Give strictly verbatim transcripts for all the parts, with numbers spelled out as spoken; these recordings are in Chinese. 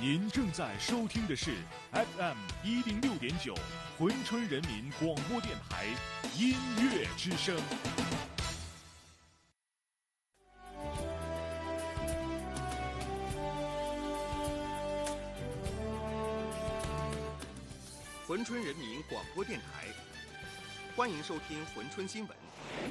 您正在收听的是 F M 一零六点九珲春人民广播电台音乐之声。 珲春人民广播电台，欢迎收听珲春新闻。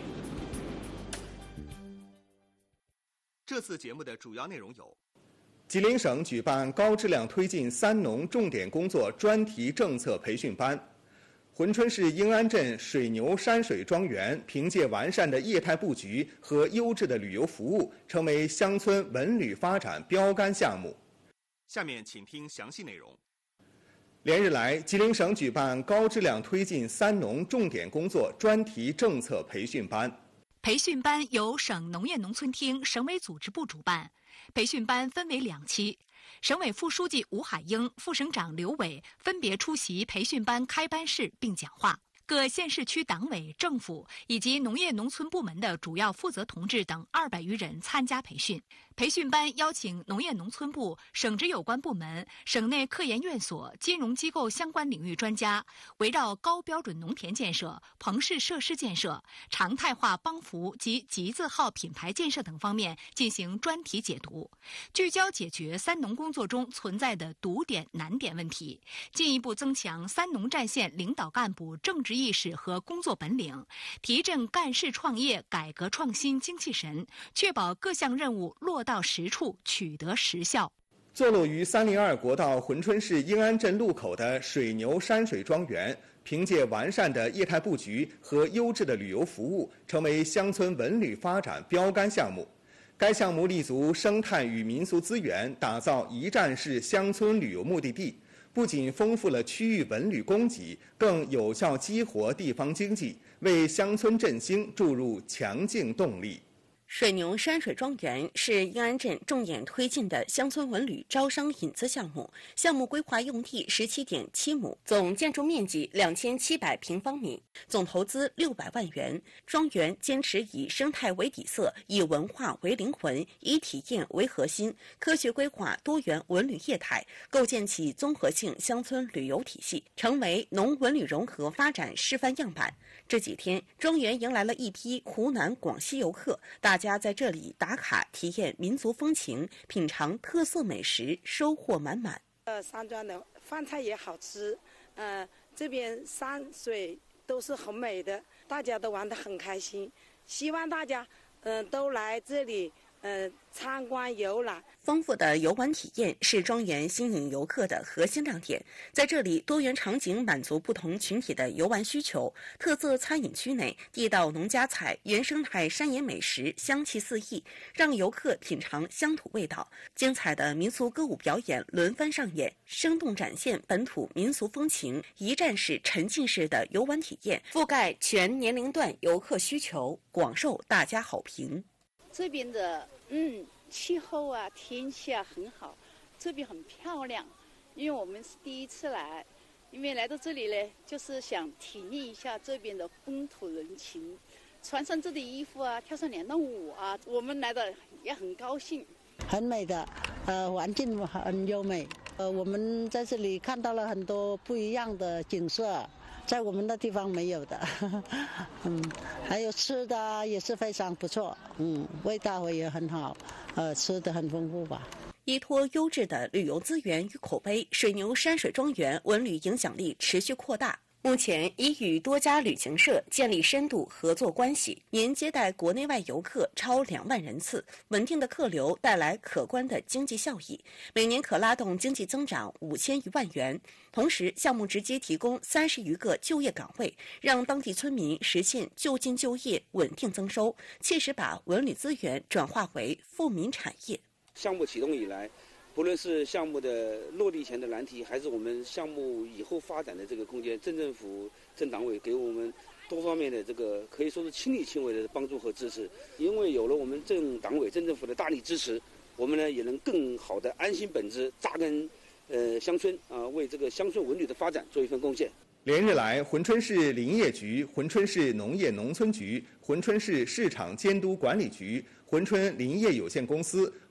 这次节目的主要内容有： 吉林省举办高质量推进三农重点工作专题政策培训班；珲春市英安镇水牛山水庄园凭借完善的业态布局和优质的旅游服务，成为乡村文旅发展标杆项目。 下面请听详细内容。 连日来，吉林省举办高质量推进三农重点工作专题政策培训班。 培训班由省农业农村厅省委组织部主办，培训班分为两期。省委副书记吴海英、副省长刘伟分别出席培训班开班式并讲话。各县市区党委、政府以及农业农村部门的主要负责同志等二百余人参加培训。培训班邀请农业农村部、省直有关部门、省内科研院所、金融机构相关领域专家，围绕高标准农田建设、棚式设施建设、常态化帮扶及集字号品牌建设等方面进行专题解读，聚焦解决三农工作中存在的堵点难点问题，进一步增强三农战线领导干部政治意识和工作本领，提振干事创业、改革创新精气神，确保各项任务落到实处，取得实效。 坐落于三零二国道珲春市英安镇路口的水牛山水庄园，凭借完善的业态布局和优质的旅游服务，成为乡村文旅发展标杆项目。该项目立足生态与民俗资源，打造一站式乡村旅游目的地，不仅丰富了区域文旅供给，更有效激活地方经济，为乡村振兴注入强劲动力。 水牛山水庄园是英安镇重点推进的乡村文旅招商引资项目，项目规划用地十七点七亩，总建筑面积两千七百平方米，总投资六百万元。庄园坚持以生态为底色，以文化为灵魂，以体验为核心，科学规划多元文旅业态，构建起综合性乡村旅游体系，成为农文旅融合发展示范样板。这几天，庄园迎来了一批湖南、广西游客，大家在这里打卡体验民族风情，品尝特色美食，收获满满。 呃，山庄的饭菜也好吃，呃，这边山水都是很美的，大家都玩得很开心。希望大家嗯、呃、都来这里呃参观游览。 丰富的游玩体验是庄园吸引游客的核心亮点。在这里，多元场景满足不同群体的游玩需求。特色餐饮区内，地道农家菜、原生态山野美食香气四溢，让游客品尝乡土味道。精彩的民俗歌舞表演轮番上演，生动展现本土民俗风情，一站式沉浸式的游玩体验，覆盖全年龄段游客需求，广受大家好评。 这边的嗯气候啊天气啊很好，这边很漂亮，因为我们是第一次来，因为来到这里呢就是想体验一下这边的风土人情，穿上这里衣服啊，跳上两段舞啊，我们来的也很高兴。 很美的，呃，环境很优美，呃，我们在这里看到了很多不一样的景色，在我们的地方没有的，嗯，还有吃的也是非常不错，嗯，味道也很好，呃，吃的很丰富吧。 依托优质的旅游资源与口碑，水牛山水庄园文旅影响力持续扩大。目前已与多家旅行社建立深度合作关系，年接待国内外游客超两万人次，稳定的客流带来可观的经济效益，每年可拉动经济增长五千余万元。同时，项目直接提供三十余个就业岗位，让当地村民实现就近就业、稳定增收，切实把文旅资源转化为富民产业。 项目启动以来，不论是项目的落地前的难题，还是我们项目以后发展的这个空间，镇政府、镇党委给我们多方面的这个可以说是亲力亲为的帮助和支持。因为有了我们镇党委、镇政府的大力支持，我们呢也能更好的安心本职，扎根呃乡村啊、呃，为这个乡村文旅的发展做一份贡献。 连日来，珲春市林业局、珲春市农业农村局、珲春市市场监督管理局、珲春林业有限公司、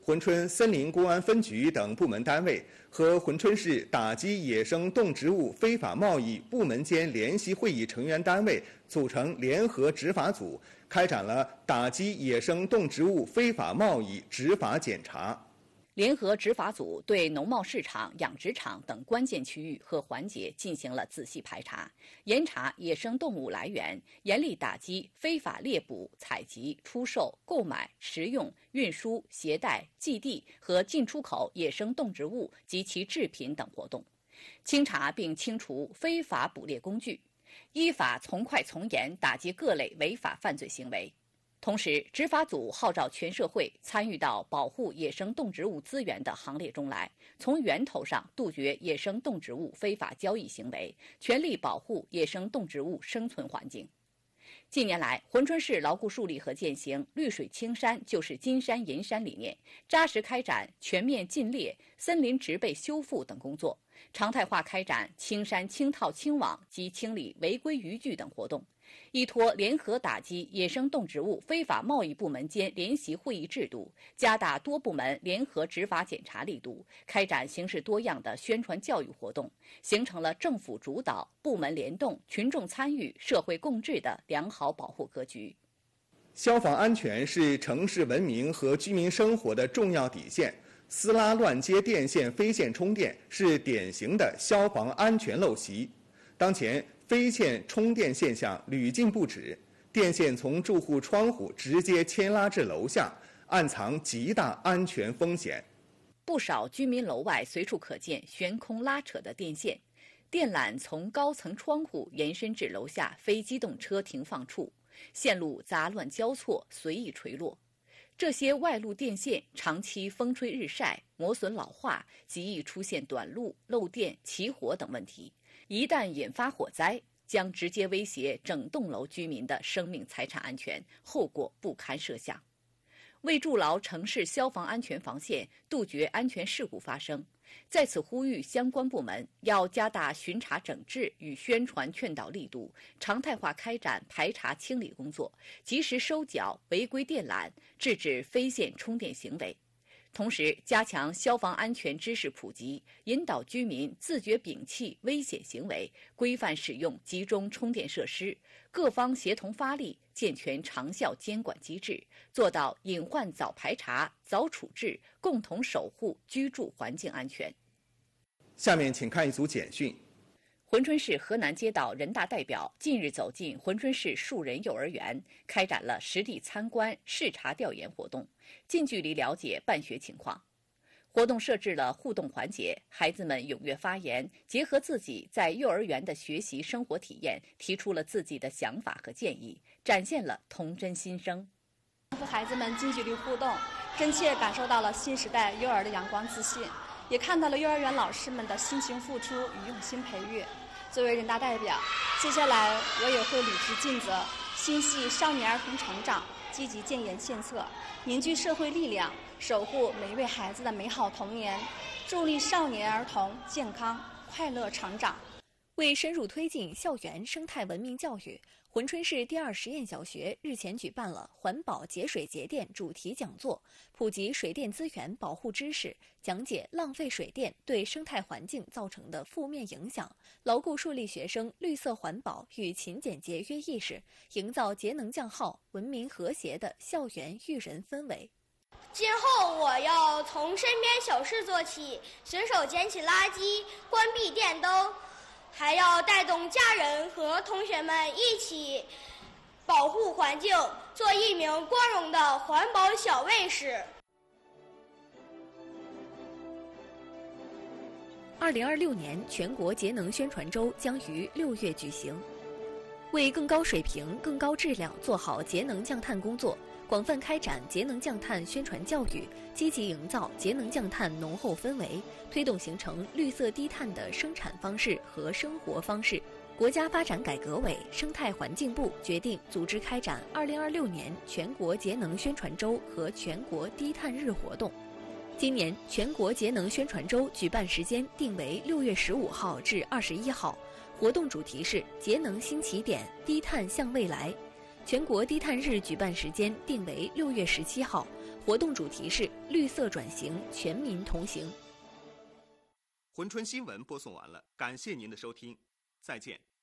珲春森林公安分局等部门单位和珲春市打击野生动植物非法贸易部门间联席会议成员单位组成联合执法组，开展了打击野生动植物非法贸易执法检查。 联合执法组对农贸市场、养殖场等关键区域和环节进行了仔细排查，严查野生动物来源，严厉打击非法猎捕、采集、出售、购买、食用、运输、携带、寄递和进出口野生动植物及其制品等活动，清查并清除非法捕猎工具，依法从快从严打击各类违法犯罪行为。同时，执法组号召全社会参与到保护野生动植物资源的行列中来，从源头上杜绝野生动植物非法交易行为，全力保护野生动植物生存环境。近年来，珲春市牢固树立和践行“绿水青山就是金山银山”理念，扎实开展全面禁猎、森林植被修复等工作，常态化开展青山清套清网及清理违规渔具等活动。依托联合打击野生动植物非法贸易部门间联席会议制度，加大多部门联合执法检查力度，开展形式多样的宣传教育活动，形成了政府主导、部门联动、群众参与、社会共治的良好保护格局。 消防安全是城市文明和居民生活的重要底线，撕拉乱接电线、飞线充电是典型的消防安全陋习。当前，飞线充电现象屡禁不止，电线从住户窗户直接牵拉至楼下，暗藏极大安全风险。 不少居民楼外随处可见悬空拉扯的电线，电缆从高层窗户延伸至楼下非机动车停放处，线路杂乱交错，随意垂落。这些外露电线长期风吹日晒，磨损老化，极易出现短路、漏电、起火等问题。一旦引发火灾，将直接威胁整栋楼居民的生命财产安全，后果不堪设想。为筑牢城市消防安全防线，杜绝安全事故发生，在此呼吁相关部门要加大巡查整治与宣传劝导力度，常态化开展排查清理工作，及时收缴违规电缆，制止飞线充电行为。同时，加强消防安全知识普及，引导居民自觉摒弃危险行为，规范使用集中充电设施，各方协同发力，健全长效监管机制，做到隐患早排查、早处置，共同守护居住环境安全。 下面请看一组简讯。 珲春市河南街道人大代表近日走进珲春市树人幼儿园，开展了实地参观、视察调研活动，近距离了解办学情况。活动设置了互动环节，孩子们踊跃发言，结合自己在幼儿园的学习生活体验，提出了自己的想法和建议，展现了童真心声。 和孩子们近距离互动，真切感受到了新时代幼儿的阳光自信，也看到了幼儿园老师们的辛勤付出与用心培育。作为人大代表，接下来我也会履职尽责，心系少年儿童成长，积极建言献策，凝聚社会力量，守护每一位孩子的美好童年，助力少年儿童健康快乐成长。 为深入推进校园生态文明教育，珲春市第二实验小学日前举办了环保节水节电主题讲座，普及水电资源保护知识，讲解浪费水电对生态环境造成的负面影响，牢固树立学生绿色环保与勤俭节约意识，营造节能降耗、文明和谐的校园育人氛围。 今后我要从身边小事做起，随手捡起垃圾，关闭电灯，还要带动家人和同学们一起保护环境，做一名光荣的环保小卫士。 二零二六年全国节能宣传周将于六月举行。为更高水平、更高质量做好节能降碳工作，广泛开展节能降碳宣传教育，积极营造节能降碳浓厚氛围，推动形成绿色低碳的生产方式和生活方式。国家发展改革委、生态环境部决定组织开展二零二六年全国节能宣传周和全国低碳日活动。今年全国节能宣传周举办时间定为六月十五号至二十一号，活动主题是节能新起点，低碳向未来。全国低碳日举办时间定为六月十七号， 活动主题是绿色转型，全民同行。 珲春新闻播送完了，感谢您的收听，再见。